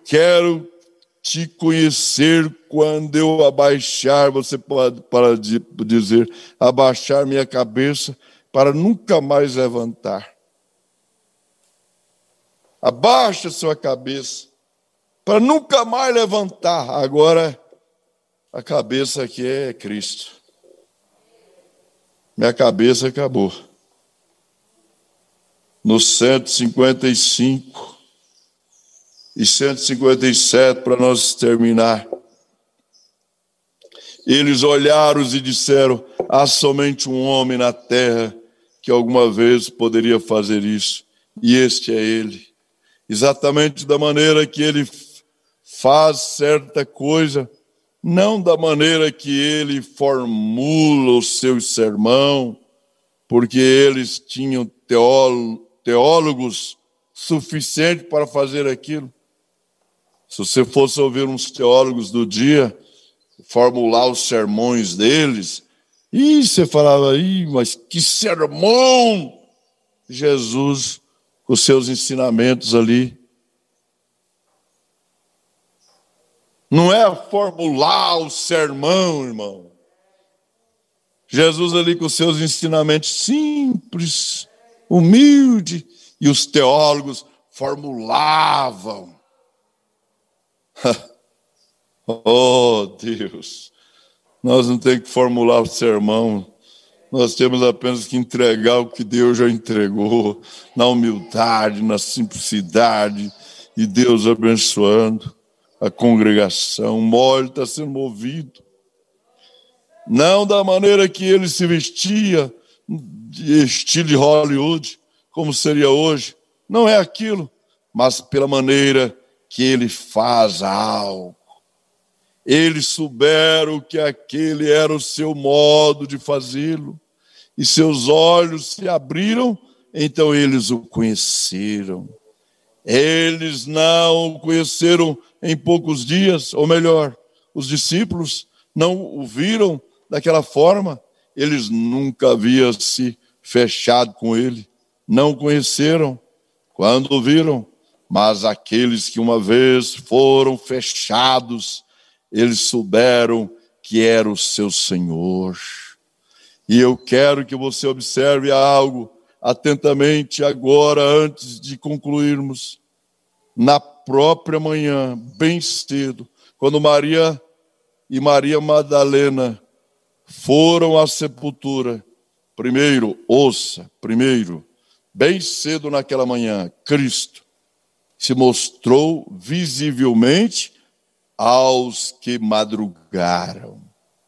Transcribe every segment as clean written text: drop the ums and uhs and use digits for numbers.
quero te conhecer quando eu abaixar, você pode para dizer, abaixar minha cabeça para nunca mais levantar. Abaixa sua cabeça para nunca mais levantar. Agora a cabeça aqui é Cristo. Minha cabeça acabou. No 155 e 157, para nós terminar. Eles olharam e disseram: há somente um homem na terra que alguma vez poderia fazer isso, e este é ele. Exatamente da maneira que ele faz certa coisa, não da maneira que ele formula o seu sermão, porque eles tinham teólogos suficientes para fazer aquilo. Se você fosse ouvir uns teólogos do dia, formular os sermões deles, e você falava, mas que sermão! Jesus, com seus ensinamentos ali. Não é formular o sermão, irmão. Jesus ali com seus ensinamentos simples, humilde, e os teólogos formulavam. Oh, Deus, nós não temos que formular o sermão, nós temos apenas que entregar o que Deus já entregou, na humildade, na simplicidade, e Deus abençoando a congregação. O óleo está sendo movido, não da maneira que ele se vestia, de estilo de Hollywood, como seria hoje, não é aquilo, mas pela maneira que ele faz algo. Eles souberam que aquele era o seu modo de fazê-lo, e seus olhos se abriram, então eles o conheceram. Eles não o conheceram em poucos dias, ou melhor, os discípulos não o viram daquela forma, eles nunca haviam se fechado com ele, não o conheceram quando o viram. Mas aqueles que uma vez foram fechados, eles souberam que era o seu Senhor. E eu quero que você observe algo atentamente agora, antes de concluirmos. Na própria manhã, bem cedo, quando Maria e Maria Madalena foram à sepultura, primeiro, bem cedo naquela manhã, Cristo se mostrou visivelmente aos que madrugaram.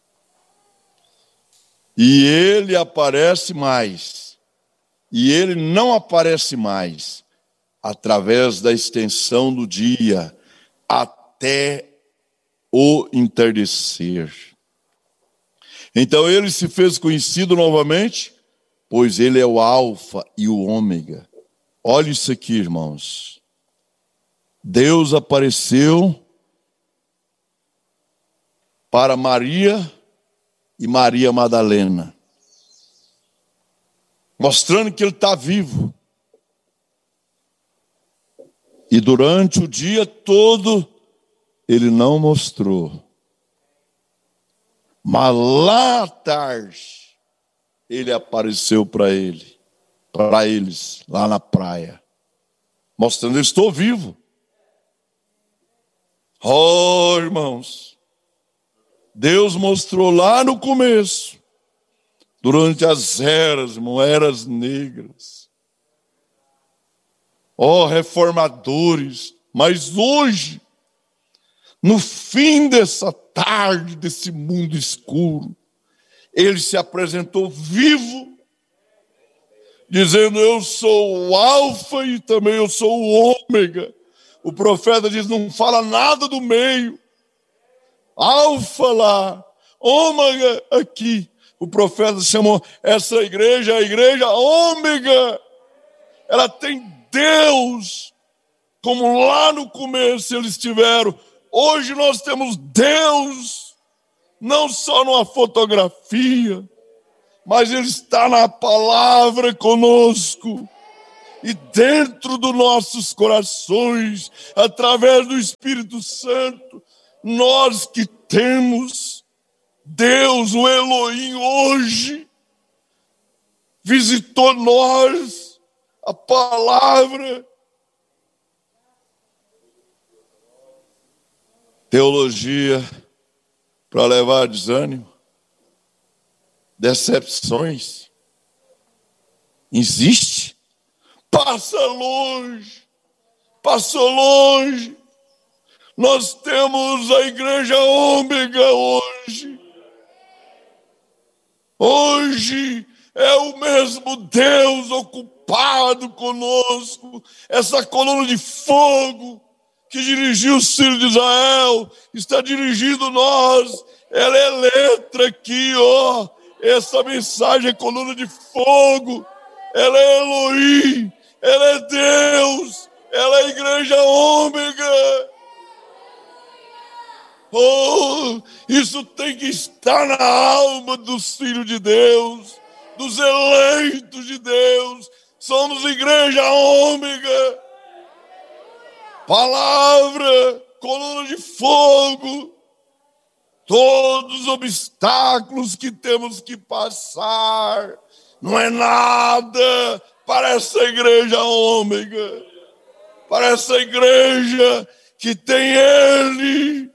E ele aparece mais. E ele não aparece mais através da extensão do dia até o entardecer. Então ele se fez conhecido novamente, pois ele é o Alfa e o Ômega. Olha isso aqui, irmãos. Deus apareceu para Maria e Maria Madalena, mostrando que ele está vivo. E durante o dia todo, ele não mostrou. Mas lá à tarde, ele apareceu para eles, lá na praia, mostrando: eu estou vivo. Oh, irmãos, Deus mostrou lá no começo, durante as eras negras. Oh, reformadores, mas hoje, no fim dessa tarde, desse mundo escuro, ele se apresentou vivo, dizendo: eu sou o Alfa e também eu sou o Ômega. O profeta diz: não fala nada do meio. Alfa lá, Ômega aqui. O profeta chamou essa igreja a igreja Ômega. Ela tem Deus, como lá no começo eles tiveram. Hoje nós temos Deus, não só numa fotografia, mas Ele está na palavra conosco. e dentro dos nossos corações, através do Espírito Santo, nós que temos Deus, o Elohim, hoje, visitou nós, a palavra. Teologia para levar desânimo, decepções, existe? Passa longe, passou longe. Nós temos a Igreja Ômega hoje. Hoje é o mesmo Deus ocupado conosco, essa coluna de fogo que dirigiu os filhos de Israel, está dirigindo nós. Ela é letra aqui, ó. Essa mensagem é coluna de fogo. Ela é Elohim, ela é Deus, ela é a Igreja Ômega. Oh, isso tem que estar na alma dos filhos de Deus, dos eleitos de Deus. Somos Igreja Ômega. Palavra, coluna de fogo, todos os obstáculos que temos que passar, não é nada para essa Igreja Ômega, para essa igreja que tem Ele.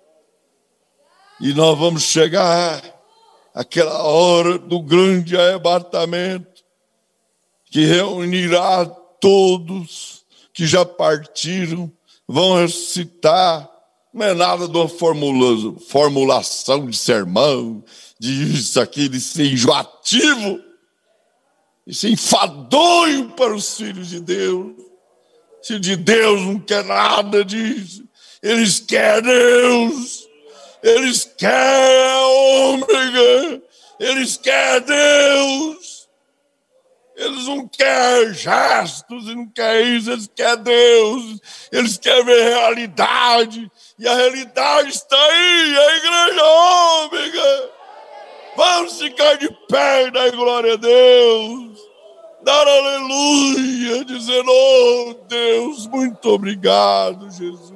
E nós vamos chegar àquela hora do grande arrebatamento, que reunirá todos que já partiram, vão recitar. Não é nada de uma formulação de sermão, de isso aqui, de ser enjoativo. Isso é enfadonho para os filhos de Deus. Os filhos de Deus não quer nada disso. Eles querem Deus. Eles querem a Ômega. Eles querem Deus. Eles não querem gestos, eles não querem isso, eles querem Deus. Eles querem ver realidade. E a realidade está aí, a Igreja Ômega. Vamos ficar de pé, dar glória a Deus. Dar aleluia, dizendo, oh Deus, muito obrigado, Jesus.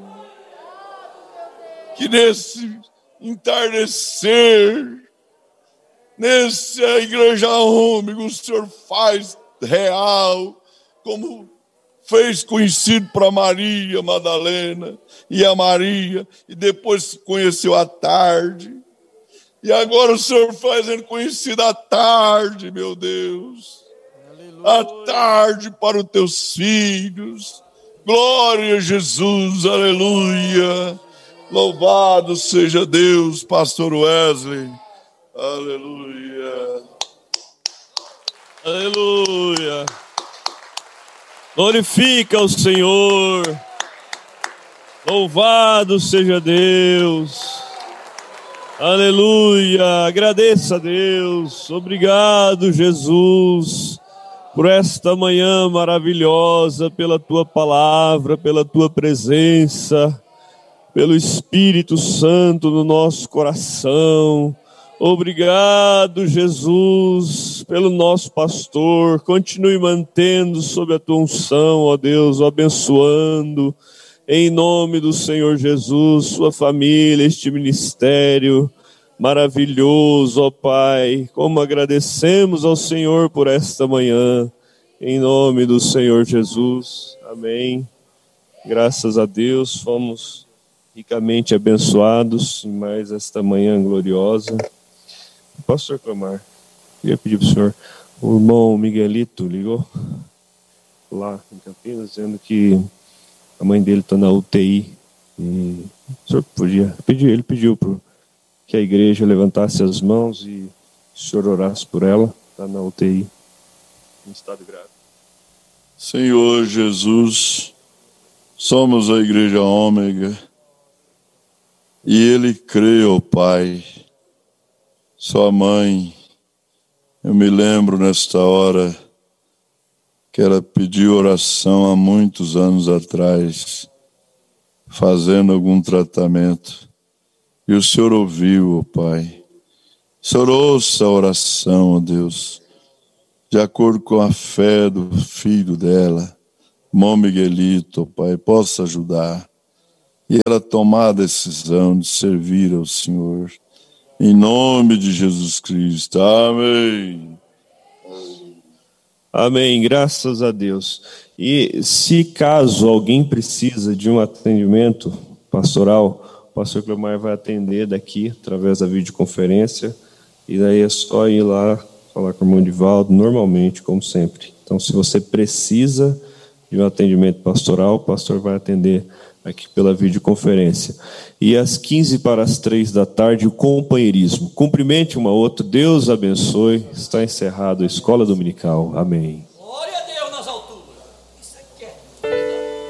Que nesse entardecer, nessa Igreja Ômega, o Senhor faz real, como fez conhecido para Maria Madalena e a Maria, e depois se conheceu à tarde. E agora o Senhor faz ele conhecido à tarde, meu Deus. Aleluia. À tarde para os teus filhos. Glória a Jesus, aleluia. Louvado seja Deus, pastor Wesley. Aleluia. Aleluia. Glorifica o Senhor. Louvado seja Deus. Aleluia. Agradeça a Deus. Obrigado, Jesus, por esta manhã maravilhosa, pela tua palavra, pela tua presença, pelo Espírito Santo no nosso coração. Obrigado, Jesus, pelo nosso pastor. Continue mantendo sob a tua unção, ó Deus, o abençoando, em nome do Senhor Jesus, sua família, este ministério maravilhoso, ó Pai. Como agradecemos ao Senhor por esta manhã, em nome do Senhor Jesus. Amém. Graças a Deus, fomos ricamente abençoados em mais esta manhã gloriosa. Pastor Clamar, queria pedir para o senhor, o irmão Miguelito ligou lá em Campinas, dizendo que a mãe dele está na UTI. E o senhor ele pediu que a igreja levantasse as mãos e o senhor orasse por ela, está na UTI, em estado grave. Senhor Jesus, somos a Igreja Ômega, e Ele crê, ó Pai. Sua mãe, eu me lembro nesta hora que ela pediu oração há muitos anos atrás, fazendo algum tratamento. E o Senhor ouviu, ó Pai. O Senhor ouça a oração, ó Deus. de acordo com a fé do filho dela, irmão Miguelito, Pai, possa ajudar. E ela tomar a decisão de servir ao Senhor. Em nome de Jesus Cristo. Amém. Amém, graças a Deus. E se caso alguém precisa de um atendimento pastoral, o pastor Cleomar vai atender daqui, através da videoconferência, e daí é só ir lá falar com o irmão Divaldo, normalmente, como sempre. Então, se você precisa de um atendimento pastoral, o pastor vai atender aqui pela videoconferência. E às 2:45, o companheirismo. Cumprimente um ao outro, Deus abençoe. Está encerrado a Escola Dominical. Amém.